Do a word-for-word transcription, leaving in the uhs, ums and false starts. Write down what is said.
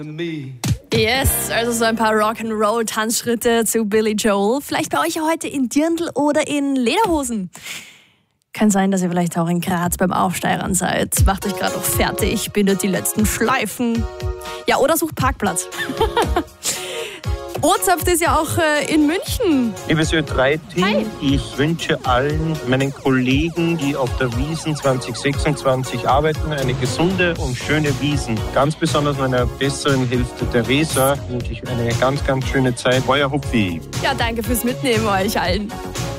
Yes, also so ein paar Rock'n'Roll-Tanzschritte zu Billy Joel. Vielleicht bei euch ja heute in Dirndl oder in Lederhosen. Kann sein, dass ihr vielleicht auch in Graz beim Aufsteigern seid. Macht euch gerade auch fertig, bindet die letzten Schleifen. Ja, oder sucht Parkplatz. Ozapft ist ja auch äh, in München. Liebes Ö drei Team, ich wünsche allen meinen Kollegen, die auf der Wiesn zwanzig sechsundzwanzig arbeiten, eine gesunde und schöne Wiesn. Ganz besonders meiner besseren Hälfte Theresa wünsche ich eine ganz, ganz schöne Zeit. Euer Hupfi. Ja, danke fürs Mitnehmen euch allen.